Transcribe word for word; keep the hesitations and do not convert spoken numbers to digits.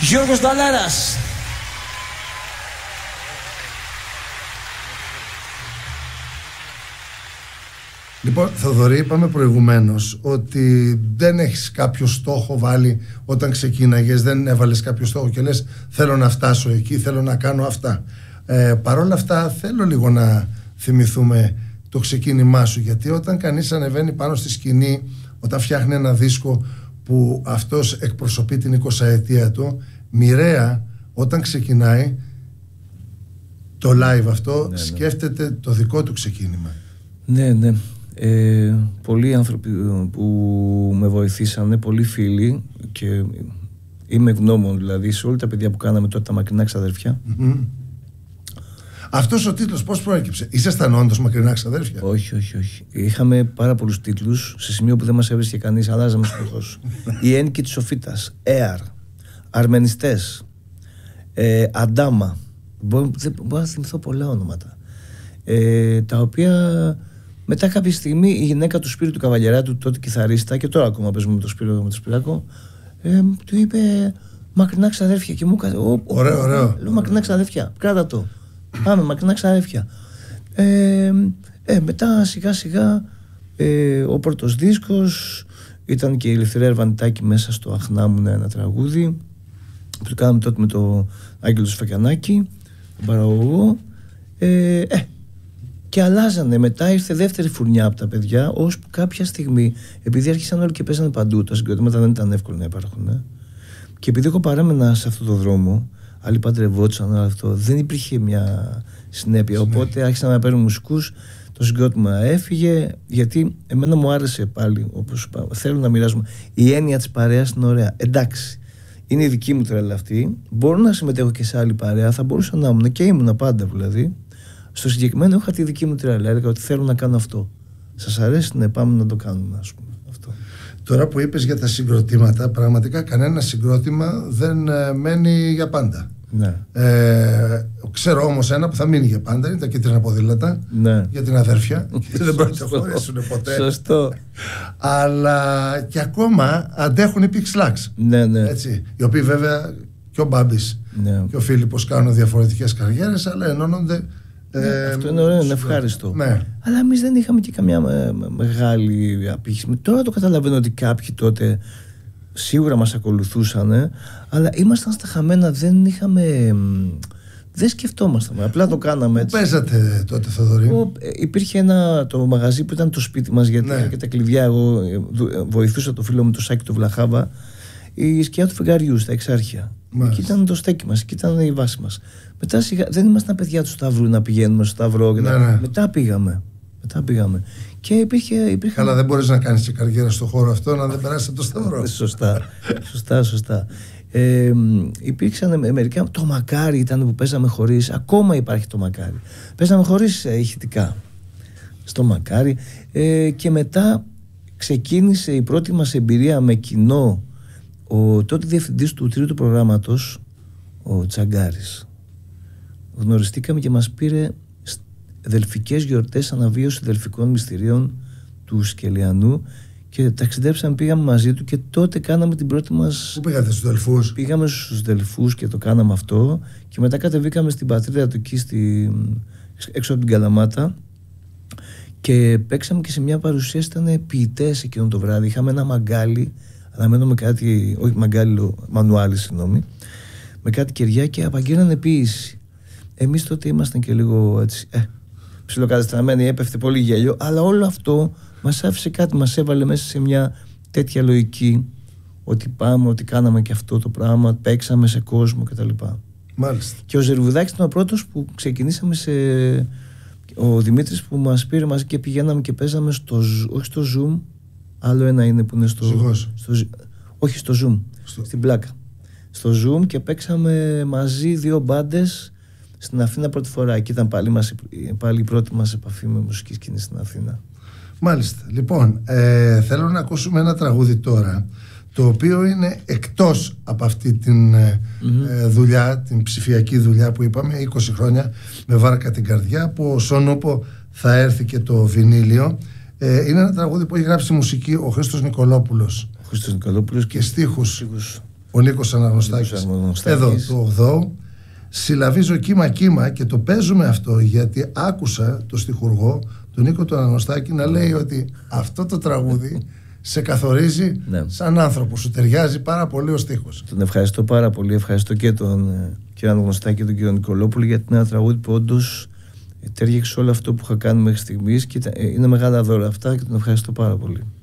Γιώργος Νταλάρας. Λοιπόν, Θοδωρή, είπαμε προηγουμένως ότι δεν έχεις κάποιο στόχο βάλει όταν ξεκίναγες, δεν έβαλες κάποιο στόχο και λες θέλω να φτάσω εκεί, θέλω να κάνω αυτά. Ε, Παρ' όλα αυτά θέλω λίγο να θυμηθούμε το ξεκίνημά σου, γιατί όταν κανείς ανεβαίνει πάνω στη σκηνή, όταν φτιάχνει ένα δίσκο που αυτός εκπροσωπεί την εικοσαετία του, μοιραία όταν ξεκινάει το live αυτό, ναι, σκέφτεται ναι. το δικό του ξεκίνημα. Ναι, ναι. Ε, πολλοί άνθρωποι που με βοηθήσανε, πολλοί φίλοι, και είμαι ευγνώμων δηλαδή σε όλα τα παιδιά που κάναμε τότε, τα Μακρινά Ξαδέρφια. Mm-hmm. Αυτός ο τίτλος πώς προέκυψε? Ήσασταν όντως Μακρινά Ξαδέρφια? Όχι, όχι, όχι. Είχαμε πάρα πολλούς τίτλους σε σημείο που δεν μας έβρισκε κανείς, αλλάζαμε συνεχώς. Η Ένικη της Σοφίτας, Έαρ, Αρμενιστές, ε, Αντάμα. Μπορώ, μπορώ να θυμηθώ πολλά ονόματα. Ε, τα οποία μετά κάποια στιγμή η γυναίκα του Σπύρου του Καβαλιεράτου, τότε κιθαρίστα, και τώρα ακόμα παίζουμε με τον Σπύρο, με τον Σπυράκο, ε, του είπε Μακρινά Ξαδέρφια και μου έκανε. Ωραίο, ωραίο. Λέω Μακρινά Ξαδέρφια, κράτα το. Πάμε, Μακρινά Ξαδέρφια. Ε, ε, μετά σιγά σιγά ε, ο πρώτος δίσκος ήταν και η Ελευθερία Ερβανιτάκη μέσα στο Αχνά μου, ένα τραγούδι που το κάναμε τότε με τον Άγγελο Σφακιανάκη, τον παραγωγό. Ε, ε, και αλλάζανε. Μετά ήρθε δεύτερη φουρνιά από τα παιδιά, ώσπου κάποια στιγμή, επειδή άρχισαν όλοι και παίζανε παντού, τα συγκροτήματα δεν ήταν εύκολο να υπάρχουν. Ε. Και επειδή εγώ παρέμενα σε αυτόν τον δρόμο, άλλοι παντρευόντουσαν, όλο αυτό, δεν υπήρχε μια συνέπεια. Οπότε άρχισαν να παίρνουν μουσικούς, το συγκρότημα έφυγε, γιατί εμένα μου άρεσε πάλι, όπως είπα, θέλω να μοιράζομαι. Η έννοια της παρέας είναι ωραία. Εντάξει, είναι η δική μου τρέλα αυτή. Μπορώ να συμμετέχω και σε άλλη παρέα, θα μπορούσα να ήμουν και ήμουν πάντα δηλαδή. Στο συγκεκριμένο είχα τη δική μου τρέλα. Έλεγα ότι θέλω να κάνω αυτό. Σας αρέσει? Ναι, πάμε να το κάνουμε, ας πούμε. Αυτό. Τώρα που είπες για τα συγκροτήματα, πραγματικά κανένα συγκρότημα δεν ε, μένει για πάντα. Ναι. Ε, ξέρω όμως ένα που θα μείνει για πάντα, είναι τα Κίτρινα Ποδήλατα, ναι. για την αδέρφια. Και δεν πρόκειται να χωρέσουν ποτέ. Σωστό. Αλλά και ακόμα αντέχουν οι Pixlax. Ναι, ναι. Έτσι, οι οποίοι βέβαια και ο Μπάμπης ναι. και ο Φίλιππος κάνουν διαφορετικές καριέρες, αλλά ενώνονται. Ναι, ε, αυτό είναι ωραίο, είναι ευχάριστο. Ναι. Αλλά εμείς δεν είχαμε και καμιά με, με, μεγάλη απήχηση. Τώρα το καταλαβαίνω ότι κάποιοι τότε σίγουρα μας ακολουθούσαν, αλλά ήμασταν στα χαμένα, δεν είχαμε. Δεν σκεφτόμασταν. Απλά το κάναμε έτσι. Πού παίζατε τότε, Θοδωρή? Ο, υπήρχε ένα το μαγαζί που ήταν το σπίτι μας, γιατί ναι. είχα και τα κλειδιά. Εγώ βοηθούσα το φίλο μου, το Σάκη, το Βλαχάβα, η σκιά του φεγγαριού στα Εξάρχεια. Εκεί ήταν το στέκι μας, εκεί ήταν η βάση μας. Μετά σιγά, δεν ήμασταν παιδιά του Σταύρου να πηγαίνουμε στο Σταυρό. Ναι, ναι. Μετά πήγαμε. Μετά πήγαμε. Και υπήρχε. υπήρχε... Καλά, δεν μπορείς να κάνεις και καριέρα στον χώρο αυτό να δεν περάσεις από το Σταυρό. Σωστά. σωστά, σωστά. Ε, υπήρξαν μερικά. Το Μακάρι ήταν που παίζαμε χωρίς. Ακόμα υπάρχει το Μακάρι. Παίζαμε χωρίς ε, ηχητικά. Στο Μακάρι. Ε, και μετά ξεκίνησε η πρώτη μας εμπειρία με κοινό. Ο τότε διευθυντής του τρίτου προγράμματος, ο Τσαγκάρης. Γνωριστήκαμε και μας πήρε δελφικές γιορτές αναβίωση δελφικών μυστηρίων του Σκελιανού και ταξιδέψαμε, πήγαμε μαζί του και τότε κάναμε την πρώτη μας. Πού πήγατε, στους Δελφούς? Πήγαμε στους Δελφούς και το κάναμε αυτό και μετά κατεβήκαμε στην πατρίδα του εκεί στη... έξω από την Καλαμάτα και παίξαμε και σε μια παρουσίαση, ήταν ποιητές εκείνο το βράδυ. Είχαμε ένα μαγκάλι, αναμένω με κάτι, όχι μαγκάλι, μανουάλι, συγγνώμη, με κάτι κεριά και απαγγέλανε ποίηση. Εμείς τότε ήμασταν και λίγο έτσι, ε, ψιλοκαταστραμμένοι, έπεφτε πολύ γέλιο, αλλά όλο αυτό μας άφησε κάτι, μας έβαλε μέσα σε μια τέτοια λογική, ότι πάμε, ότι κάναμε και αυτό το πράγμα, παίξαμε σε κόσμο κτλ. Μάλιστα. Και ο Ζερβουδάκης ήταν ο πρώτος που ξεκινήσαμε σε... Ο Δημήτρης που μας πήρε μαζί και πηγαίναμε και παίζαμε στο, όχι στο Zoom, άλλο ένα είναι που είναι στο... στο όχι στο Zoom, στο... στην πλάκα. Στο Zoom και παίξαμε μαζί δύο μπάντες στην Αθήνα πρώτη φορά. Εκεί ήταν πάλι, μας, πάλι η πρώτη μας επαφή με μουσική σκηνή στην Αθήνα. Μάλιστα. Λοιπόν, ε, θέλω να ακούσουμε ένα τραγούδι τώρα, το οποίο είναι εκτός από αυτή την mm-hmm. ε, δουλειά, την ψηφιακή δουλειά που είπαμε, είκοσι χρόνια με βάρκα την καρδιά, που ο Σόνουπο θα έρθει και το βινίλιο. Ε, είναι ένα τραγούδι που έχει γράψει μουσική ο Χρήστος Νικολόπουλος. Ο Χρήστος Νικολόπουλος και, και στίχους. στίχους. ο Νίκος Αναγνωστάκης, εδώ του ογδόου. Συλλαβίζω κύμα κύμα, και το παίζουμε αυτό γιατί άκουσα το στιχουργό, τον Νίκο τον Αναγνωστάκη, να λέει ότι αυτό το τραγούδι σε καθορίζει ναι. σαν άνθρωπο, σου ταιριάζει πάρα πολύ ο στίχος. Τον ευχαριστώ πάρα πολύ, ευχαριστώ και τον κύριο Αναγνωστάκη και τον κύριο Νικολόπουλο, γιατί είναι ένα τραγούδι που όντως τέριαξε όλο αυτό που είχα κάνει μέχρι στιγμής και είναι μεγάλα δώρα αυτά και τον ευχαριστώ πάρα πολύ.